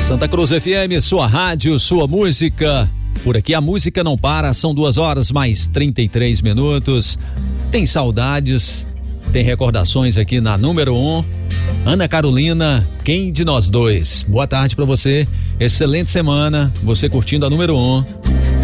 Santa Cruz FM, sua rádio, sua música. Por aqui a música não para, são 2h mais 33 minutos. Tem saudades, tem recordações aqui na número 1. Ana Carolina, quem de nós dois? Boa tarde pra você, excelente semana, você curtindo a número 1.